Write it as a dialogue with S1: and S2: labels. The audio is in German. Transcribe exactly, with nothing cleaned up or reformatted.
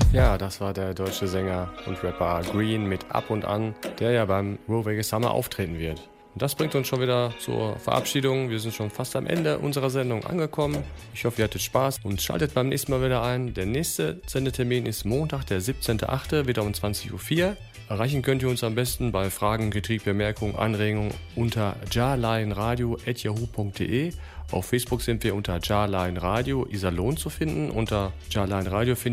S1: Ja, das war der deutsche Sänger und Rapper Green mit Ab und An, der ja beim Ruhr Vegas Summer auftreten wird. Und das bringt uns schon wieder zur Verabschiedung. Wir sind schon fast am Ende unserer Sendung angekommen. Ich hoffe, ihr hattet Spaß und schaltet beim nächsten Mal wieder ein. Der nächste Sendetermin ist Montag, der siebzehnter achte wieder um zwanzig Uhr vier. Erreichen könnt ihr uns am besten bei Fragen, Kritik, Bemerkungen, Anregungen unter jarlionradio at yahoo punkt de. Auf Facebook sind wir unter Jarlion Radio Iserlohn zu finden. Unter Jarlion Radio findet